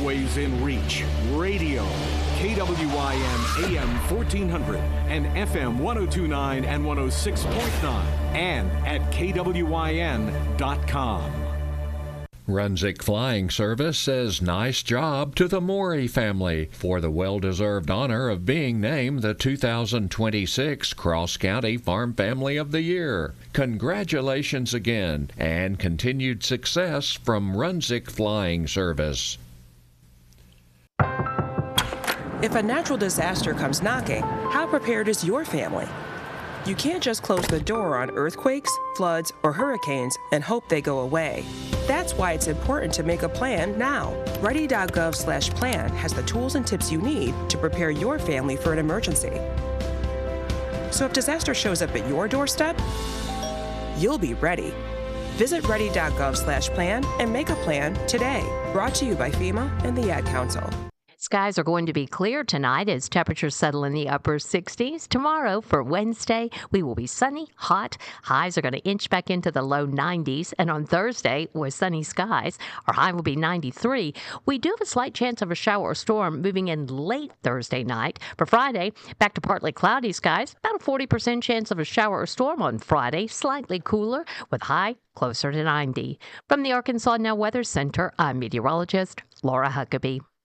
always in reach. Radio, KWYN AM 1400 and FM 1029 and 106.9 and at KWYN.com. Runzig Flying Service says nice job to the Morey family for the well-deserved honor of being named the 2026 Cross County Farm Family of the Year. Congratulations again and continued success from Runzig Flying Service. If a natural disaster comes knocking, how prepared is your family? You can't just close the door on earthquakes, floods, or hurricanes and hope they go away. That's why it's important to make a plan now. Ready.gov/plan has the tools and tips you need to prepare your family for an emergency. So if disaster shows up at your doorstep, you'll be ready. Visit ready.gov/plan and make a plan today. Brought to you by FEMA and the Ad Council. Skies are going to be clear tonight as temperatures settle in the upper 60s. Tomorrow, for Wednesday, we will be sunny, hot. Highs are going to inch back into the low 90s. And on Thursday, with sunny skies, our high will be 93. We do have a slight chance of a shower or storm moving in late Thursday night. For Friday, back to partly cloudy skies. About a 40% chance of a shower or storm on Friday. Slightly cooler with high closer to 90. From the Arkansas Now Weather Center, I'm meteorologist Laura Huckabee.